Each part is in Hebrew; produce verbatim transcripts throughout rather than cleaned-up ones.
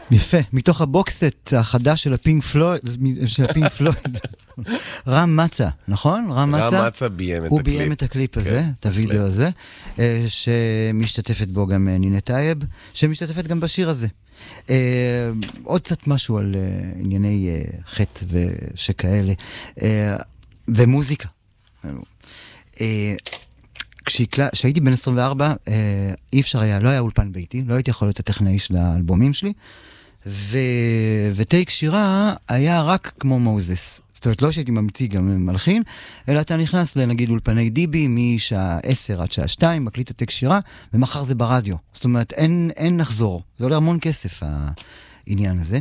יפה, מתוך הבוקסט החדש של הפינק פלויד, של הפינק פלויד. רם מצה, נכון? רם מצה? רם מצה ביים את הוא הקליפ. הוא ביים את הקליפ הזה, את הוידאו הזה, שמשתתפת בו גם נינה טייב, שמשתתפת גם בשיר הזה. עוד קצת משהו על ענייני חטא ושכאלה, ומוזיקה. כשהייתי בן עשרים וארבע, אי אפשר היה, לא היה אולפן ביתי, לא הייתי יכול להיות הטכנאי של האלבומים שלי, וטייק שירה היה רק כמו מוזס. זאת אומרת, לא שהייתי ממציא גם מלחין, אלא אתה נכנס לנגיד אולפני דיבי, משעה עשר עד שעה שתיים, מקליט את טייק שירה, ומחר זה ברדיו. זאת אומרת, אין, אין נחזור. זה עולה המון כסף, העניין הזה.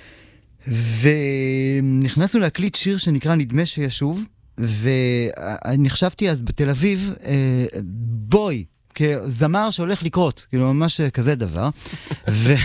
ונכנסנו להקליט שיר שנקרא נדמה שישוב, ונחשבתי אז בתל אביב, בוי, כזמר שהולך לקרות, כאילו ממש כזה דבר. ו...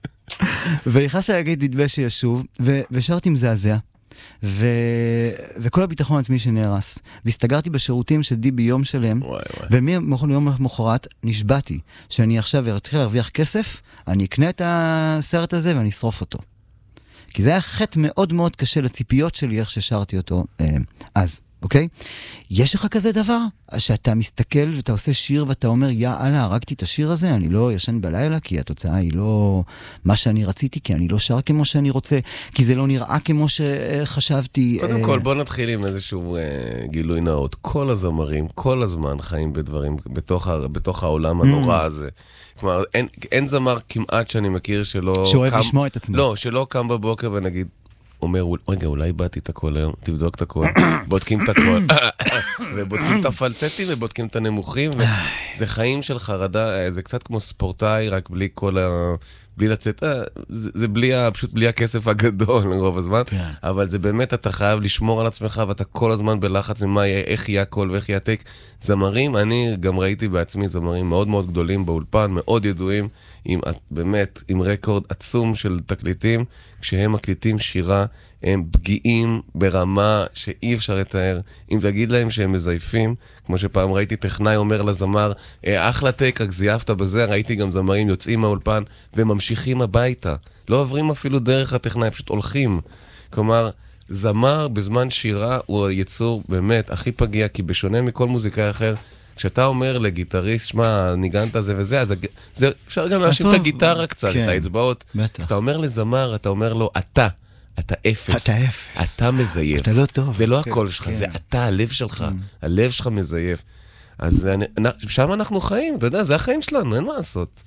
ונכנסתי להגיד נדמה שישוב, ושרתי מזעזע. ו... וכל הביטחון עצמי שנהרס. והסתגרתי בשירותים של דיבי יום שלם, ומיום למחרת נשבעתי שאני עכשיו אתחיל להרוויח כסף, אני אקנה את הסרט הזה ואני אשרוף אותו. כי זה היה חטא מאוד מאוד קשה לציפיות שלי איך ששרתי אותו אה, אז, אוקיי? יש לך כזה דבר? שאתה מסתכל ואתה עושה שיר ואתה אומר, יא אללה, הרגתי את השיר הזה, אני לא ישן בלילה, כי התוצאה היא לא מה שאני רציתי, כי אני לא שר כמו שאני רוצה, כי זה לא נראה כמו שחשבתי. קודם אה... כל, בוא נתחיל עם איזשהו אה, גילוי נאות. כל הזמרים, כל הזמן חיים בדברים, בתוך, בתוך העולם הנורא הזה. כלומר, אין, אין זמר כמעט שאני מכיר שלא... שאוהב קם, לשמוע את עצמו. לא, שלא קם בבוקר ונגיד, אומר, רגע, אולי באתי את הכל היום, תבדוק את הכל, בודקים את הכל, ובודקים את הפלצטים ובודקים את הנמוכים, וזה חיים של חרדה, זה קצת כמו ספורטאי, רק בלי כל ה... בלי לצאת, זה, זה בלי, פשוט בלי הכסף הגדול לרוב הזמן, אבל זה באמת, אתה חייב לשמור על עצמך, ואתה כל הזמן בלחץ ממה, איך יהיה הכל ואיך יהיה הטייק. זמרים, אני גם ראיתי בעצמי זמרים מאוד מאוד גדולים באולפן, מאוד ידועים, עם, באמת, עם רקורד עצום של תקליטים, כשהם מקליטים שירה, הם פגיעים ברמה שאי אפשר לתאר. אם תגיד להם שהם מזייפים, כמו שפעם ראיתי טכנאי אומר לזמר, אחלה טייק, רק זייפת בזה, ראיתי גם זמרים יוצאים מהאולפן וממשיכים הביתה. לא עוברים אפילו דרך הטכנאי, פשוט הולכים. כלומר, זמר בזמן שירה הוא היצור באמת הכי פגיע, כי בשונה מכל מוזיקאי אחר, כשאתה אומר לגיטריסט, שמה, ניגנת זה וזה, אז זה, אפשר גם להאשים את הגיטרה קצת, את האצבעות. אז אתה אומר לזמר, אתה אומר לו, אתה. אתה אפס. אתה אפס. אתה מזייף. אתה לא טוב. זה לא הקול שלך, זה אתה, הלב שלך. הלב שלך מזייף. אז שם אנחנו חיים, אתה יודע, זה החיים שלנו, אין מה לעשות.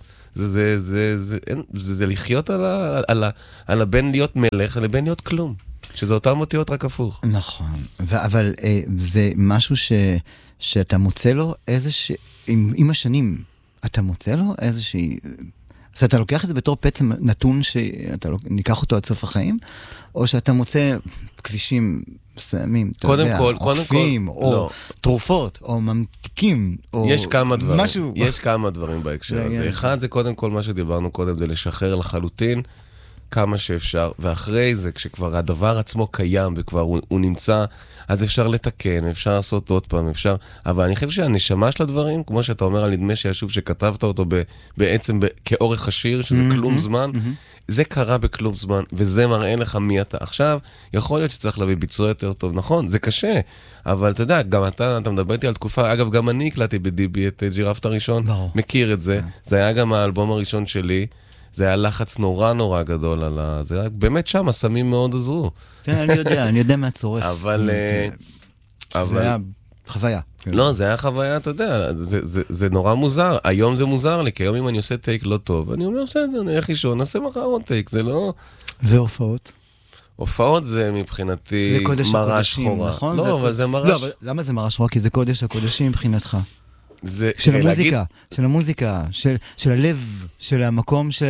זה לחיות על הבן להיות מלך, על הבן להיות כלום. שזה אותם אותיות רק הפוך. נכון. אבל זה משהו שאתה מוצא לו איזושהי, עם השנים, אתה מוצא לו איזושהי... אז אתה לוקח את זה בתור פצע נתון שאתה ניקח אותו עד סוף החיים, או שאתה מוצא כבישים מסוימים, אתה יודע, עוקפים, או תרופות, או ממתיקים, או יש כמה דברים, משהו. יש כמה דברים בהקשר הזה. אחד זה קודם כל מה שדיברנו קודם, זה לשחרר לחלוטין כמה שאפשר, ואחרי זה, כשכבר הדבר עצמו קיים וכבר הוא, הוא נמצא, אז אפשר לתקן, אפשר לעשות עוד פעם, אפשר, אבל אני חושב שהנשמה של הדברים, כמו שאתה אומר על נדמה שישוב שכתבת אותו ב, בעצם ב, כאורך השיר, שזה mm-hmm, כלום זמן, mm-hmm. זה קרה בכלום זמן, וזה מראה לך מי אתה. עכשיו, יכול להיות שצריך להביא ביצוע יותר טוב, נכון, זה קשה, אבל אתה יודע, גם אתה, אתה מדבר איתי על תקופה, אגב, גם אני הקלטתי בדיבי את ג'ירפת הראשון, no. מכיר את זה, yeah. זה היה גם האלבום הראשון שלי, זה היה לחץ נורא נורא גדול על ה... זה היה באמת שם, הסמים מאוד עזרו. כן, אני יודע, אני יודע מהצורף. אבל... זה היה חוויה. לא, זה היה חוויה, אתה יודע, זה נורא מוזר. היום זה מוזר לי, כי היום אם אני עושה טייק לא טוב, אני אומר, בסדר, אני איך אישון, נעשה מחר עוד טייק, זה לא... והופעות? הופעות זה מבחינתי מראה שחורה. נכון? לא, אבל זה מראה... לא, אבל למה זה מראה שחורה? כי זה קודש הקודשים מבחינתך. זה, של המוזיקה, להגיד... של המוזיקה, של, של הלב, של המקום ש...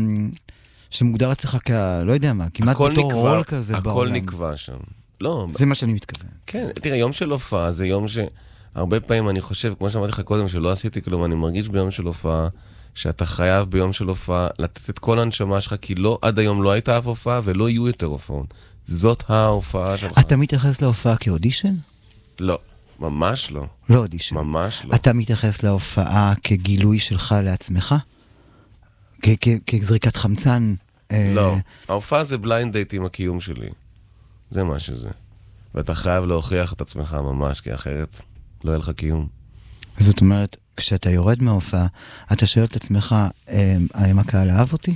שמוגדר אצלך כ... לא יודע מה, כמעט בתור רול כזה הכל בעולם. הכל נקבע שם. לא, זה מה שאני מתכוון. כן, תראה, יום של הופעה זה יום שהרבה פעמים אני חושב, כמו שאמרתי לך קודם, שלא עשיתי כלום, אני מרגיש ביום של הופעה, שאתה חייב ביום של הופעה לתת את כל הנשמה שלך, כי לא, עד היום לא הייתה אף הופעה ולא יהיו יותר הופעות. זאת ההופעה שלך. אתה מתייחס להופעה כאודישן? לא. ממש לא. לא אודישן. ממש לא. אתה מתייחס להופעה כגילוי שלך לעצמך? כזריקת חמצן לא, ההופעה זה בליינד דייט עם הקיום שלי. זה מה שזה. ואתה חייב להוכיח את עצמך ממש, כי אחרת לא יהיה לך קיום. זאת אומרת, כשאתה יורד מההופעה, אתה שואל את עצמך, האם הקהל אהב אותי?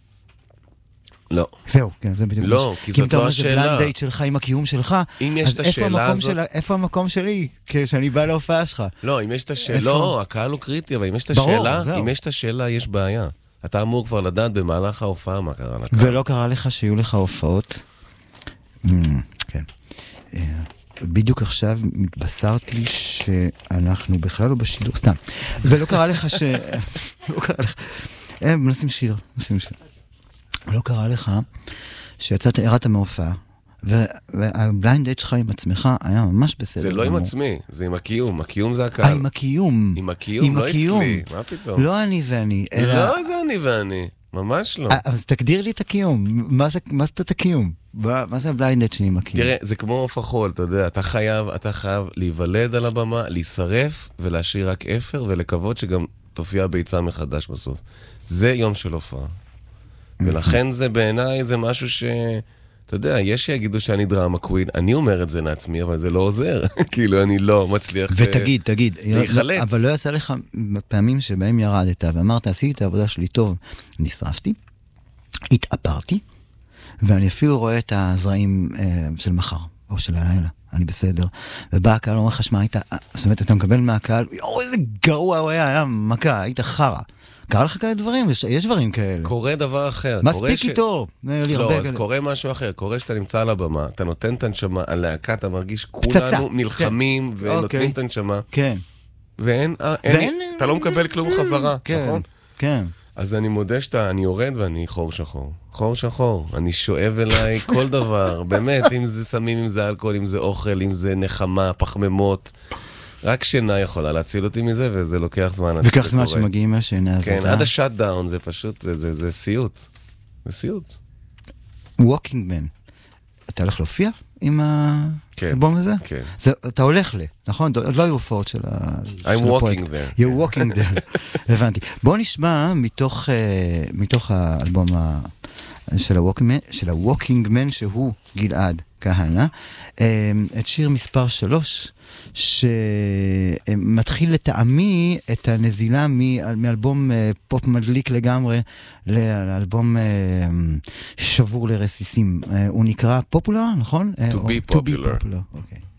לא. זהו, כן, זה בדיוק. לא, כי זאת לא השאלה. כי אם אתה אומר, זה בליינד דייט שלך עם הקיום שלך, אז איפה המקום שלי, כשאני בא להופעה שלך? לא, אם יש את השאלה, לא, הקהל הוא קריטי, אבל אם יש את השאלה, אם יש את השאלה, יש בעיה. אתה אמור כבר לדעת במהלך ההופעה מה קרה לקהל. ולא קרה לך שיהיו לך הופעות? כן. בדיוק עכשיו מתבשרתי שאנחנו בכלל לא בשידור, סתם. ולא קרה לך ש... לא קרה לך... נשים שיר, נשים שיר. לא קרה לך שיצאת, הראת מהופעה, והבליינד דייט שלך עם עצמך היה ממש בסדר. זה לא עם עצמי, זה עם הקיום. הקיום זה הקהל. אה, עם הקיום. עם הקיום, לא אצלי. מה פתאום? לא אני ואני, אלא... לא, זה אני ואני. ממש לא. אז תגדיר לי את הקיום. מה זה, מה זה את הקיום? מה זה הבליינד דייט שלי עם הקיום? תראה, זה כמו עוף החול, אתה יודע, אתה חייב, אתה חייב להיוולד על הבמה, להישרף ולהשאיר רק אפר, ולקוות שגם תופיע ביצה מחדש בסוף. זה יום של הופעה. ולכן זה בעיניי, זה משהו ש... אתה יודע, יש שיגידו שאני דרמה קווין, אני אומר את זה לעצמי, אבל זה לא עוזר. כאילו, אני לא מצליח ותגיד, תגיד, להיחלץ. אבל לא יצא לך פעמים שבהם ירדת, ואמרת, עשיתי את העבודה שלי טוב, נשרפתי, התאפרתי, ואני אפילו רואה את הזרעים של מחר, או של הלילה, אני בסדר. ובא הקהל, אומר לך, שמה, היית, זאת אומרת, אתה מקבל מהקהל, יואו, איזה גרוע הוא היה, היה מכה, היית חרה. קרה לך כאלה דברים? יש, יש דברים כאלה. קורה דבר אחר. מספיק איתו. לא, אז קורה משהו אחר. קורה שאתה נמצא על הבמה, אתה נותן את הנשמה, הלהקה, אתה מרגיש כולנו נלחמים ונותנים את הנשמה. כן. ואין, אתה לא מקבל כלום חזרה, נכון? כן. אז אני מודה שאתה, אני יורד ואני חור שחור. חור שחור. אני שואב אליי כל דבר. באמת, אם זה סמים, אם זה אלכוהול, אם זה אוכל, אם זה נחמה, פחמימות. רק שינה יכולה להציל אותי מזה, וזה לוקח זמן. וכך זמן שמגיעים מהשינה הזאת. כן, עד השאט דאון זה פשוט, זה סיוט. זה סיוט. ווקינג מן. אתה הולך להופיע עם האלבום הזה? כן. אתה הולך ל, נכון? לא היו הופעות של הפרויקט. I'm walking there. You're walking there. הבנתי. בואו נשמע מתוך האלבום של הווקינג מן, שהוא גלעד כהנא, את שיר מספר שלוש, שמתחיל לטעמי את הנזילה מאלבום פופ מדליק לגמרי לאלבום שבור לרסיסים. הוא נקרא פופולר, נכון? To be popular. אוקיי.